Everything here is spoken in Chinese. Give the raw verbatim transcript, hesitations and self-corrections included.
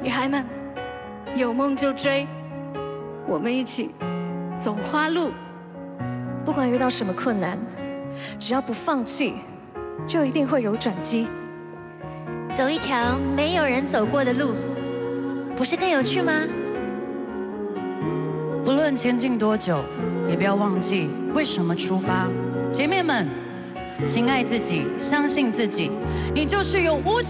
女孩们，有梦就追，我们一起走花路。 不管遇到什么困难，只要不放弃，就一定会有转机。 走一条没有人走过的路，不是更有趣吗？ 不论前进多久，也不要忘记为什么出发。姐妹们，请爱自己，相信自己，你就是有无限。